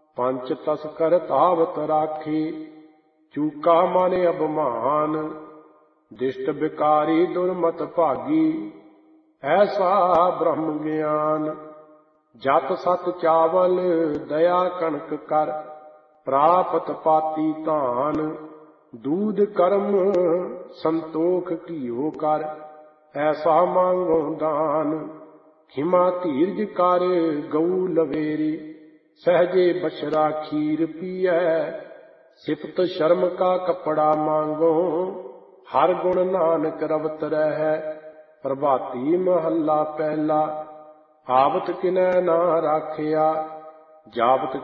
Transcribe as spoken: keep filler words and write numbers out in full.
ਪੰਚ ਤਸਕਰ ਤਾਵਤ ਰਾਖੀ, ਚੂਕਾ ਮਨ ਅਭਮਾਨ। ਦਿਸ਼ਟ ਬਿਕਾਰੀ ਦੁਰਮਤ ਭਾਗੀ, ਐਸਾ ਬ੍ਰਹਮ ਗਿਆਨ। ਜਤ ਸਤ ਚਾਵਲ ਦਇਆ ਕਣਕ ਕਰ, ਪ੍ਰਾਪਤ ਪਾਤੀ ਧਾਨ। ਦੂਧ ਕਰਮ ਸੰਤੋਖ ਘੀਓ ਕਰ, ਐਸਾ ਮੰਗੋ ਦਾਨ। ਖਿਮਾ ਧੀਰਜ ਕਰ ਗਊ ਲਵੇਰੀ, ਸਹਜੇ ਬਛੜਾ ਖੀਰ ਪੀਐ। ਸਿਫਤ ਸ਼ਰਮ ਕਾ ਕੱਪੜਾ ਮਾਂਗੋ, ਹਰ ਗੁਣ ਨਾਨਕ ਰਵਤ ਰਹੈ। ਪ੍ਰਭਾਤੀ ਮਹੱਲਾ ਪਹਿਲਾ, ਆਵਤ ਕਿਨੈ ਨਾ ਰਾਖਿਆ, ਜਾਵਤ